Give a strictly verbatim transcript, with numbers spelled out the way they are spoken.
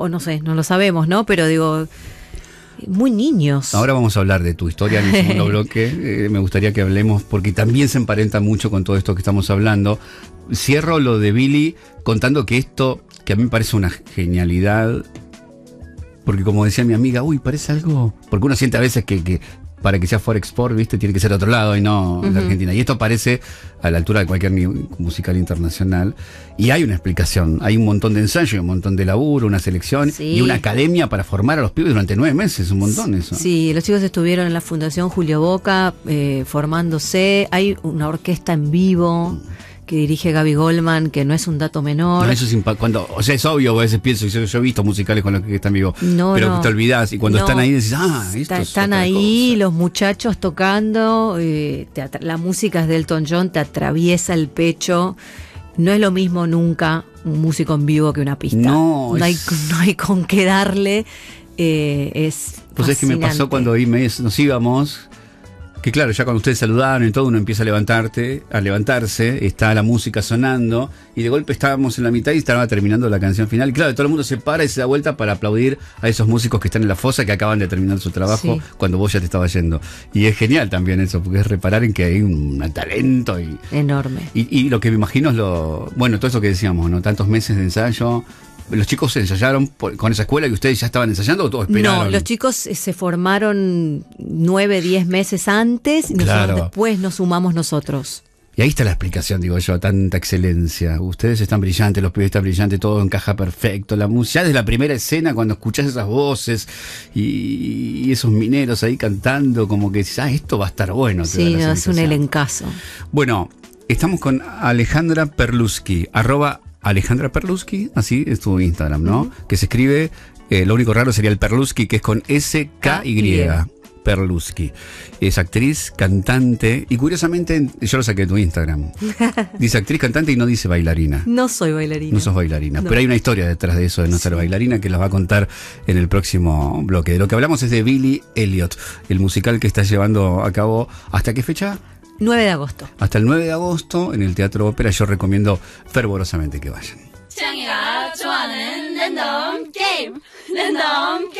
o no sé, no lo sabemos, ¿no? Pero digo, muy niños. Ahora vamos a hablar de tu historia en el segundo bloque. Eh, me gustaría que hablemos, porque también se emparenta mucho con todo esto que estamos hablando. Cierro lo de Billy contando que esto, que a mí me parece una genialidad, porque como decía mi amiga, uy, parece algo, porque uno siente a veces que, que para que sea Forexport, ¿viste? Tiene que ser de otro lado y no uh-huh. en la Argentina. Y esto parece a la altura de cualquier musical internacional. Y hay una explicación. Hay un montón de ensayo, un montón de laburo, una selección sí. y una academia para formar a los pibes durante nueve meses. Un montón eso. Sí, los chicos estuvieron en la Fundación Julio Boca eh, formándose. Hay una orquesta en vivo que dirige Gaby Goldman, que no es un dato menor. No, eso es impa- cuando, o sea, es obvio, a veces pienso, yo, yo he visto musicales con los que están vivos, no, pero no, te olvidás, y cuando no, están ahí decís, ah, esto está, es están otra ahí cosa. Los muchachos tocando, eh, te atra- la música es de Elton John, te atraviesa el pecho. No es lo mismo nunca un músico en vivo que una pista. No, no, es... hay, no hay con qué darle. Eh, es pues es que me pasó cuando nos íbamos, que claro, ya cuando ustedes saludaron y todo, uno empieza a levantarte, a levantarse, está la música sonando, y de golpe estábamos en la mitad y estaba terminando la canción final. Y claro, todo el mundo se para y se da vuelta para aplaudir a esos músicos que están en la fosa, que acaban de terminar su trabajo sí. cuando vos ya te estabas yendo. Y es genial también eso, porque es reparar en que hay un, un talento y enorme. Y, y lo que me imagino es lo, bueno, todo eso que decíamos, ¿no? Tantos meses de ensayo. ¿Los chicos ensayaron por, con esa escuela que ustedes ya estaban ensayando o todos esperaron? No, los chicos se formaron nueve, diez meses antes y claro. después nos sumamos nosotros. Y ahí está la explicación, digo yo, tanta excelencia. Ustedes están brillantes, los pibes están brillantes, todo encaja perfecto. La música, ya desde la primera escena, cuando escuchás esas voces y, y esos mineros ahí cantando, como que dices, ah, esto va a estar bueno. Sí, no, es un elencazo. Bueno, estamos con Alejandra Perlusky, arroba Alejandra Perlusky, así es tu Instagram, ¿no? Uh-huh. Que se escribe, eh, lo único raro sería el Perlusky, que es con S K Y. Perlusky. Es actriz, cantante, y curiosamente, yo lo saqué de tu Instagram. Dice actriz, cantante y no dice bailarina. No soy bailarina. No sos bailarina, no. Pero hay una historia detrás de eso de no sí. ser bailarina que las va a contar en el próximo bloque. De lo que hablamos es de Billy Elliot, el musical que estás llevando a cabo. ¿Hasta qué fecha? nueve de agosto. Hasta el nueve de agosto en el Teatro Ópera. Yo recomiendo fervorosamente que vayan.